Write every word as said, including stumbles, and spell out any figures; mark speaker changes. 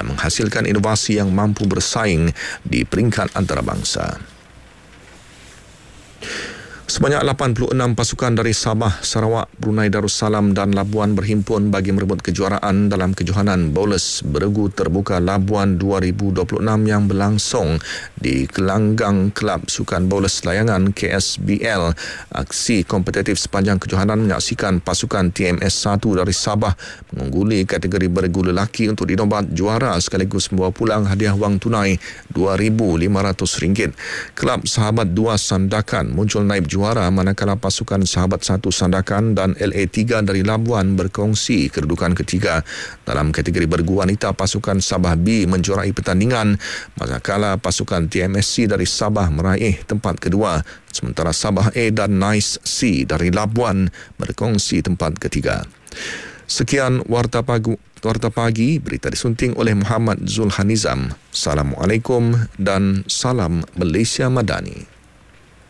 Speaker 1: dan menghasilkan inovasi yang mampu bersaing di peringkat antarabangsa. Sebanyak lapan puluh enam pasukan dari Sabah, Sarawak, Brunei Darussalam dan Labuan berhimpun bagi merebut kejuaraan dalam kejohanan bowls beregu terbuka Labuan dua ribu dua puluh enam yang berlangsung di Gelanggang Kelab Sukan Bowls Layangan K S B L. Aksi kompetitif sepanjang kejohanan menyaksikan pasukan T M S satu dari Sabah mengungguli kategori beregu lelaki untuk dinobat juara sekaligus membawa pulang hadiah wang tunai dua ribu lima ratus ringgit. Kelab Sahabat dua Sandakan muncul naib juara manakala pasukan Sahabat satu Sandakan dan L A tiga dari Labuan berkongsi kedudukan ketiga. Dalam kategori beregu wanita, pasukan Sabah B menjuarai pertandingan manakala pasukan T M S C dari Sabah meraih tempat kedua, sementara Sabah A dan Nice C dari Labuan berkongsi tempat ketiga. Sekian Warta Pagi, Warta Pagi, berita disunting oleh Muhammad Zulhanizam. Assalamualaikum dan salam Malaysia Madani.